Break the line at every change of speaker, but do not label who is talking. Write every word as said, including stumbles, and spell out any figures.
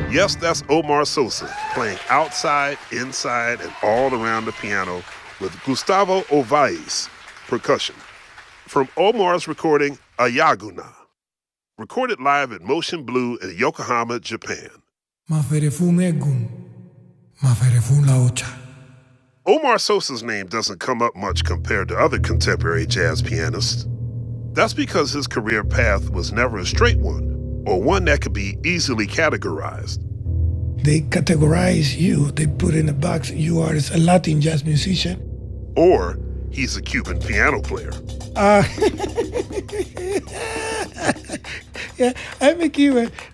Yes, that's Omar Sosa playing outside, inside, and all around the piano with Gustavo Ovaes, percussion. From Omar's recording, Ayaguna, recorded live at Motion Blue in Yokohama, Japan. Omar Sosa's name doesn't come up much compared to other contemporary jazz pianists. That's because his career path was never a straight one, or one that could be easily categorized.
They categorize you, they put in a box, you are a Latin jazz musician.
Or he's a Cuban piano player.
Uh, yeah, I'm a Cuban.